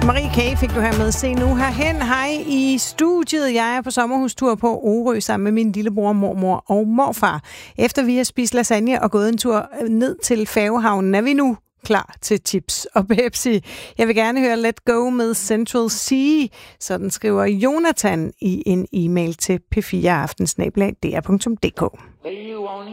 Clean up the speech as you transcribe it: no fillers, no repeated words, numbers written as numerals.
Marie K. fik du her med. Se nu herhen. Hej i studiet. Jeg er på sommerhustur på Orø sammen med min lillebror, mormor og morfar. Efter vi har spist lasagne og gået en tur ned til Færgehavnen, er vi nu klar til chips og Pepsi. Jeg vil gerne høre Let Go med Central Sea. Sådan skriver Jonathan i en e-mail til p4aften@dr.dk.